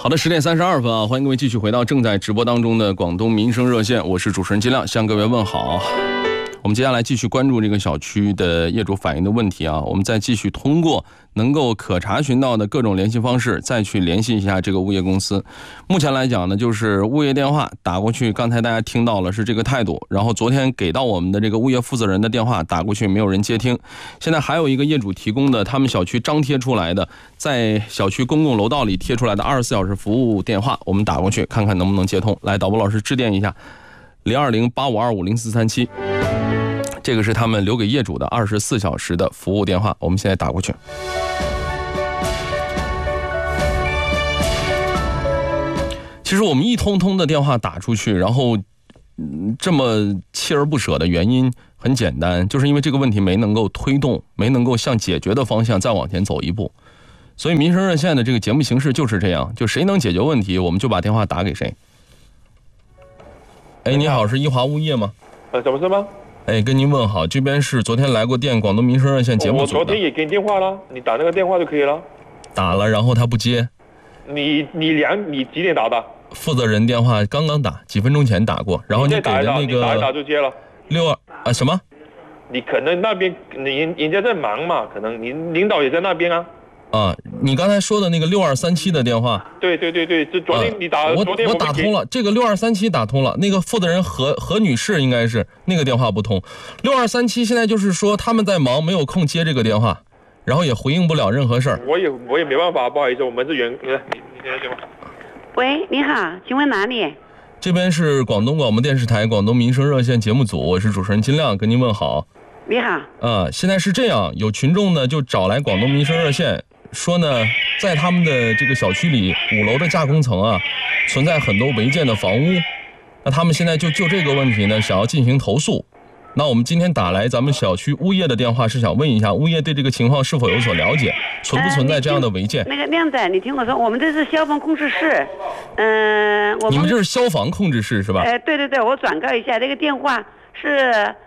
好的，10:32啊，欢迎各位继续回到正在直播当中的广东民生热线，我是主持人金亮，向各位问好。我们接下来继续关注这个小区的业主反映的问题啊，我们再继续通过能够可查询到的各种联系方式，再去联系一下这个物业公司。目前来讲呢，就是物业电话打过去，刚才大家听到了是这个态度，然后昨天给到我们的这个物业负责人的电话打过去，没有人接听。现在还有一个业主提供的他们小区张贴出来的，在小区公共楼道里贴出来的24小时服务电话，我们打过去看看能不能接通。来，导播老师致电一下02085250437，这个是他们留给业主的24小时的服务电话，我们现在打过去。其实我们一通通的电话打出去，然后这么锲而不舍的原因很简单，就是因为这个问题没能够推动，没能够向解决的方向再往前走一步。所以民生热线的这个节目形式就是这样，就谁能解决问题，我们就把电话打给谁。哎，你好，是一华物业吗？ 什么事吗？ 哎，跟您问好，这边是昨天来过电广东民生热线节目组的。 我昨天也给你电话了，你打那个电话就可以了。 打了，然后他不接。 你几点打的？ 负责人电话刚刚打，几分钟前打过，然后你给的那个你打一打就接了。 62啊什么？ 你可能那边人家在忙嘛，可能您领导也在那边啊。 啊，你刚才说的那个6237的电话， 对，是昨天你打，昨天我打通了，这个6237打通了，那个负责人何女士应该是那个电话不通，6237现在就是说他们在忙，没有空接这个电话，然后也回应不了任何事儿。 我也没办法，不好意思，我们是员，你接电话。 喂，你好，请问哪里？ 这边是广东广播电视台广东民生热线节目组，我是主持人金亮，跟您问好。 你好。 现在是这样，有群众呢就找来广东民生热线。说呢，在他们的这个小区里5楼的架空层啊，存在很多违建的房屋，那他们现在就这个问题呢，想要进行投诉。那我们今天打来咱们小区物业的电话，是想问一下，物业对这个情况是否有所了解，存不存在这样的违建？ 那个靓仔，你听我说，我们这是消防控制室， 你们这是消防控制室是吧？ 对，我转告一下，这个电话是